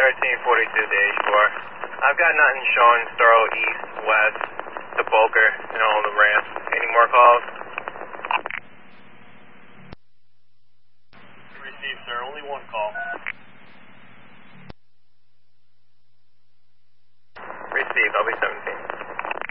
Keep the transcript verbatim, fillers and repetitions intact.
thirteen forty-two to H four. I've got nothing showing Starl east, west, to Boker, and all the ramps. Any more calls? Received, sir. Only one call.